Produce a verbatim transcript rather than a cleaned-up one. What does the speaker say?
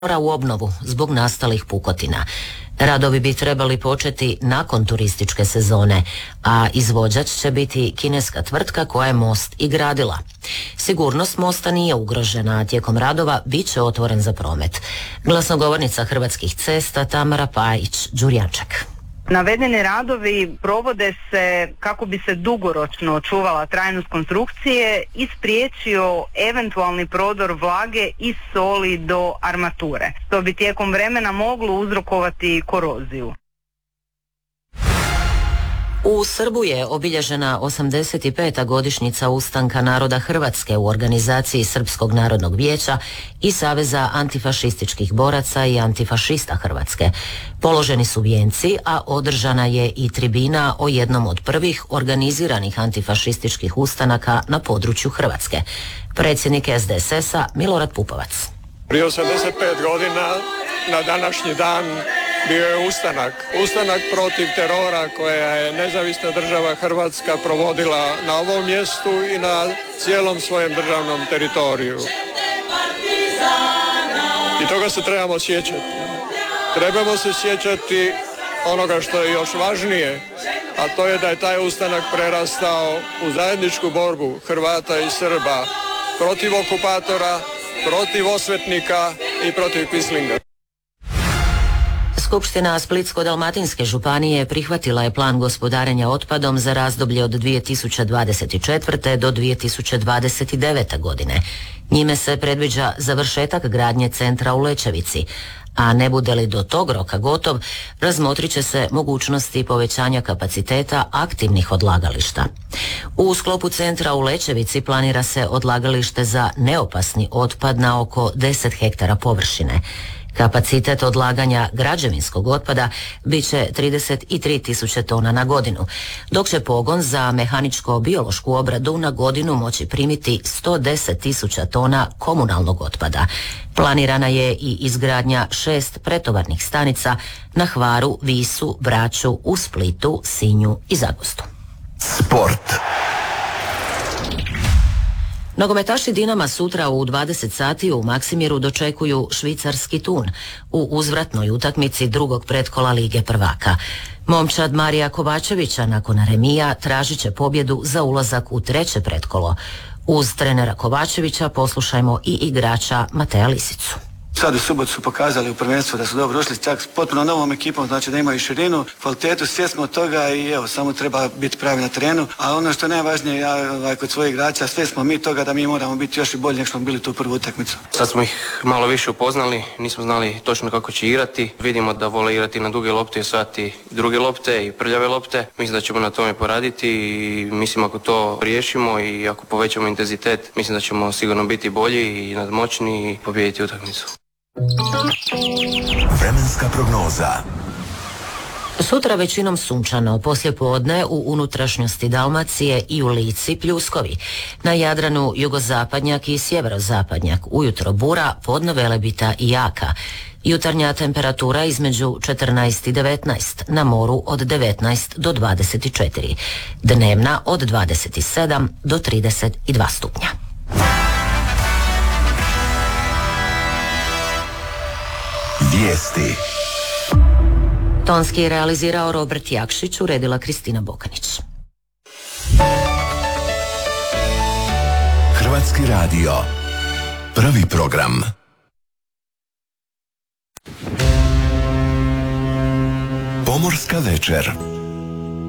u obnovu zbog nastalih pukotina. Radovi bi trebali početi nakon turističke sezone, a izvođač će biti kineska tvrtka koja je most i gradila. Sigurnost mosta nije ugrožena, a tijekom radova bit će otvoren za promet. Glasnogovornica Hrvatskih cesta Tamara Pajić-Đurjaček. Navedeni radovi provode se kako bi se dugoročno očuvala trajnost konstrukcije i spriječio eventualni prodor vlage i soli do armature, što bi tijekom vremena moglo uzrokovati koroziju. U Srbu je obilježena osamdeset peta godišnjica ustanka naroda Hrvatske u organizaciji Srpskog narodnog vijeća i Saveza antifašističkih boraca i antifašista Hrvatske. Položeni su vijenci, a održana je i tribina o jednom od prvih organiziranih antifašističkih ustanaka na području Hrvatske. Predsjednik S D S S-a Milorad Pupovac. Prije osamdeset pet godina na današnji dan bio je ustanak. Ustanak protiv terora koja je nezavisna država Hrvatska provodila na ovom mjestu i na cijelom svojem državnom teritoriju. I toga se trebamo sjećati. Trebamo se sjećati onoga što je još važnije, a to je da je taj ustanak prerastao u zajedničku borbu Hrvata i Srba protiv okupatora, protiv osvetnika i protiv kvislinga. Skupština Splitsko-dalmatinske županije prihvatila je plan gospodarenja otpadom za razdoblje od dvije tisuće dvadeset četvrte. do dvije tisuće dvadeset devete. godine. Njime se predviđa završetak gradnje centra u Lećevici, a ne bude li do tog roka gotov, razmotrit će se mogućnosti povećanja kapaciteta aktivnih odlagališta. U sklopu centra u Lećevici planira se odlagalište za neopasni otpad na oko deset hektara površine. Kapacitet odlaganja građevinskog otpada bit će trideset tri tisuće tona na godinu, dok će pogon za mehaničko-biološku obradu na godinu moći primiti sto deset tisuća tona komunalnog otpada. Planirana je i izgradnja šest pretovarnih stanica na Hvaru, Visu, Braču, u Splitu, Sinju i Zagostu. Sport. Nogometaši Dinama sutra u dvadeset sati u Maksimiru dočekuju švicarski Thun u uzvratnoj utakmici drugog pretkola Lige prvaka. Momčad Marija Kovačevića nakon remija tražit će pobjedu za ulazak u treće pretkolo. Uz trenera Kovačevića poslušajmo i igrača Mateja Lisicu. Sad u subotu su pokazali u prvenstvu da su dobro ušli, čak s potpuno novom ekipom, znači da imaju širinu, kvalitetu, svjesni od toga i evo, samo treba biti pravi na terenu. A ono što je najvažnije, ja ovaj, kod svojih igrača, sve smo mi toga da mi moramo biti još i bolji nego što smo bili tu prvu utakmicu. Sad smo ih malo više upoznali, nismo znali točno kako će igrati. Vidimo da vole igrati na duge lopte i osvajati druge lopte i prljave lopte. Mislim da ćemo na tome poraditi i mislim ako to riješimo i ako povećamo intenzitet, mislim da ćemo sigurno biti bolji i nadmoćni i pobijediti utakmicu. Vremenska prognoza. Sutra većinom sunčano, poslijepodne u unutrašnjosti Dalmacije i u Lici pljuskovi. Na Jadranu jugozapadnjak i sjeverozapadnjak, ujutro bura, podno velebita i jaka. Jutarnja temperatura između četrnaest i devetnaest, na moru od devetnaest do dvadeset četiri. Dnevna od dvadeset sedam do trideset dva stupnja. Vijesti. Tonski je realizirao Robert Jakšić, uredila Kristina Bokanić. Hrvatski radio. Prvi program. Pomorska večer.